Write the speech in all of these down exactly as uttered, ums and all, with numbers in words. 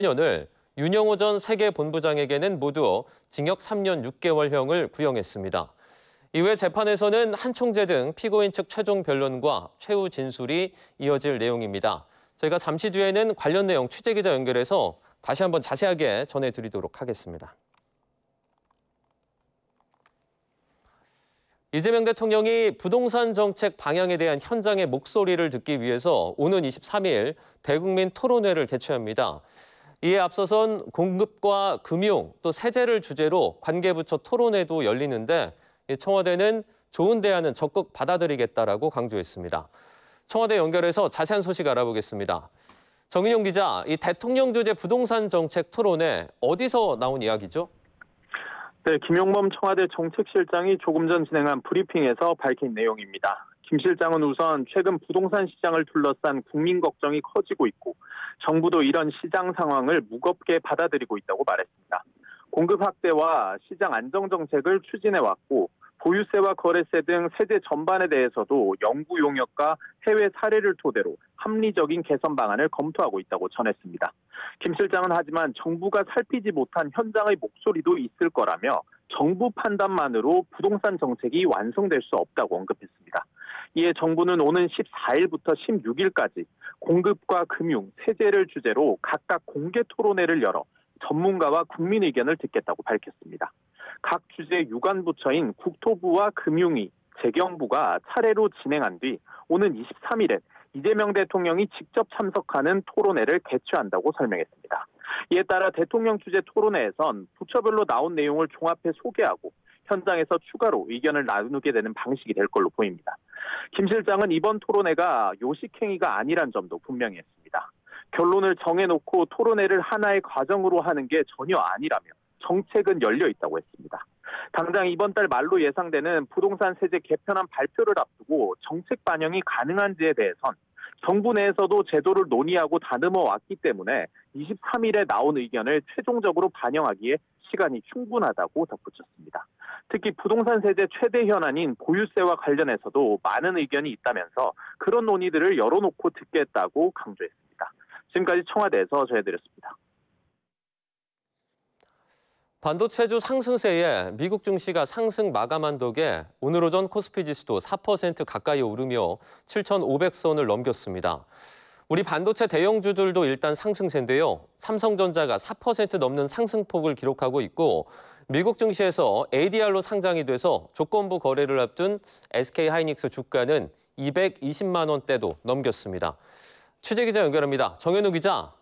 년을 윤영호 전 세계본부장에게는 모두 징역 삼 년 육 개월형을 구형했습니다. 이후에 재판에서는 한 총재 등 피고인 측 최종 변론과 최후 진술이 이어질 내용입니다. 저희가 잠시 뒤에는 관련 내용 취재기자 연결해서 다시 한번 자세하게 전해드리도록 하겠습니다. 이재명 대통령이 부동산 정책 방향에 대한 현장의 목소리를 듣기 위해서 오는 이십삼 일 대국민 토론회를 개최합니다. 이에 앞서선 공급과 금융, 또 세제를 주제로 관계부처 토론회도 열리는데 청와대는 좋은 대안은 적극 받아들이겠다라고 강조했습니다. 청와대 연결해서 자세한 소식 알아보겠습니다. 정인용 기자, 이 대통령 주재 부동산 정책 토론회 어디서 나온 이야기죠? 네, 김용범 청와대 정책실장이 조금 전 진행한 브리핑에서 밝힌 내용입니다. 김 실장은 우선 최근 부동산 시장을 둘러싼 국민 걱정이 커지고 있고 정부도 이런 시장 상황을 무겁게 받아들이고 있다고 말했습니다. 공급 확대와 시장 안정 정책을 추진해왔고 보유세와 거래세 등 세제 전반에 대해서도 연구 용역과 해외 사례를 토대로 합리적인 개선 방안을 검토하고 있다고 전했습니다. 김 실장은 하지만 정부가 살피지 못한 현장의 목소리도 있을 거라며 정부 판단만으로 부동산 정책이 완성될 수 없다고 언급했습니다. 이에 정부는 오는 십사 일부터 십육 일까지 공급과 금융, 세제를 주제로 각각 공개 토론회를 열어 전문가와 국민 의견을 듣겠다고 밝혔습니다. 각 주재 유관 부처인 국토부와 금융위, 재경부가 차례로 진행한 뒤 오는 이십삼 일에 이재명 대통령이 직접 참석하는 토론회를 개최한다고 설명했습니다. 이에 따라 대통령 주재 토론회에선 부처별로 나온 내용을 종합해 소개하고 현장에서 추가로 의견을 나누게 되는 방식이 될 걸로 보입니다. 김 실장은 이번 토론회가 요식행위가 아니란 점도 분명히 했습니다. 결론을 정해놓고 토론회를 하나의 과정으로 하는 게 전혀 아니라며 정책은 열려 있다고 했습니다. 당장 이번 달 말로 예상되는 부동산 세제 개편안 발표를 앞두고 정책 반영이 가능한지에 대해선 정부 내에서도 제도를 논의하고 다듬어 왔기 때문에 이십삼 일에 나온 의견을 최종적으로 반영하기에 시간이 충분하다고 덧붙였습니다. 특히 부동산 세제 최대 현안인 보유세와 관련해서도 많은 의견이 있다면서 그런 논의들을 열어놓고 듣겠다고 강조했습니다. 지금까지 청와대에서 전해드렸습니다. 반도체주 상승세에 미국 증시가 상승 마감한 덕에 오늘 오전 코스피 지수도 사 퍼센트 가까이 오르며 칠천오백 선을 넘겼습니다. 우리 반도체 대형주들도 일단 상승세인데요. 삼성전자가 사 퍼센트 넘는 상승폭을 기록하고 있고 미국 증시에서 에이디알로 상장이 돼서 조건부 거래를 앞둔 에스케이하이닉스 주가는 이백이십만 원대도 넘겼습니다. 취재기자 연결합니다. 정현우 기자.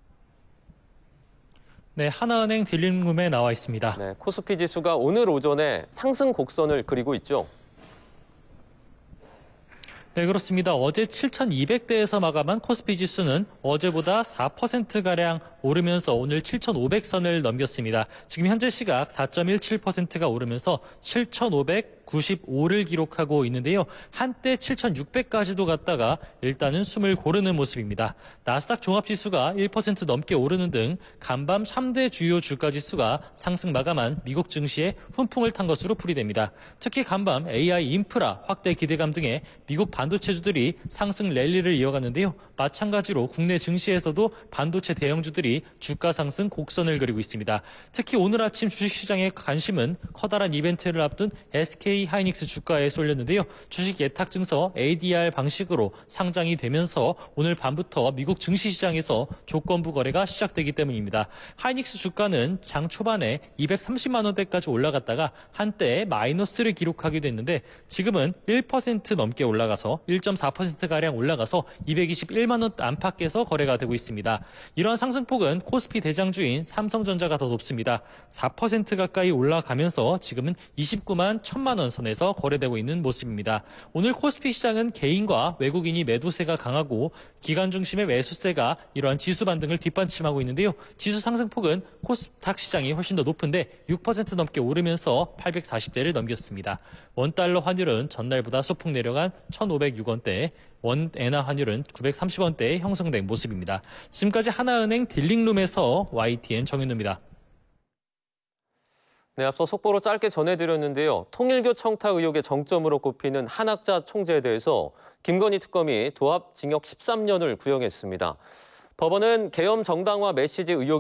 네, 하나은행 딜링룸에 나와 있습니다. 네, 코스피 지수가 오늘 오전에 상승 곡선을 그리고 있죠. 네, 그렇습니다. 어제 칠천이백 대에서 마감한 코스피 지수는 어제보다 사 퍼센트가량 오르면서 오늘 칠천오백 선을 넘겼습니다. 지금 현재 시각 사 점 일칠 퍼센트가 오르면서 칠천오백구십오를 기록하고 있는데요. 한때 칠천육백까지도 갔다가 일단은 숨을 고르는 모습입니다. 나스닥 종합지수가 일 퍼센트 넘게 오르는 등 간밤 삼 대 주요 주가지수가 상승 마감한 미국 증시에 훈풍을 탄 것으로 풀이됩니다. 특히 간밤 에이아이 인프라 확대 기대감 등의 미국 반도체주들이 상승 랠리를 이어갔는데요. 마찬가지로 국내 증시에서도 반도체 대형주들이 주가 상승 곡선을 그리고 있습니다. 특히 오늘 아침 주식시장의 관심은 커다란 이벤트를 앞둔 에스케이하이닉스 주가에 쏠렸는데요. 주식 예탁 증서 에이디알 방식으로 상장이 되면서 오늘 밤부터 미국 증시시장에서 조건부 거래가 시작되기 때문입니다. 하이닉스 주가는 장 초반에 이백삼십만 원대까지 올라갔다가 한때 마이너스를 기록하기도 했는데 지금은 일 퍼센트 넘게 올라가서 일 점 사 퍼센트가량 올라가서 이백이십일만 원 안팎에서 거래가 되고 있습니다. 이러한 상승폭은 코스피 대장주인 삼성전자가 더 높습니다. 사 퍼센트 가까이 올라가면서 지금은 이십구만 천만 원 선에서 거래되고 있는 모습입니다. 오늘 코스피 시장은 개인과 외국인이 매도세가 강하고 기관 중심의 매수세가 이러한 지수 반등을 뒷받침하고 있는데요. 지수 상승폭은 코스닥 시장이 훨씬 더 높은데 육 퍼센트 넘게 오르면서 팔백사십 대를 넘겼습니다. 원달러 환율은 전날보다 소폭 내려간 천오백육 원대, 원 엔화 환율은 구백삼십 원대에 형성된 모습입니다. 지금까지 하나은행 딜링룸에서 와이티엔 정윤우입니다. 네, 앞서 속보로 짧게 전해드렸는데요. 통일교 청탁 의혹의 정점으로 꼽히는 한학자 총재에 대해서 김건희 특검이 도합 징역 십삼 년을 구형했습니다. 법원은 계엄 정당화 메시지 의혹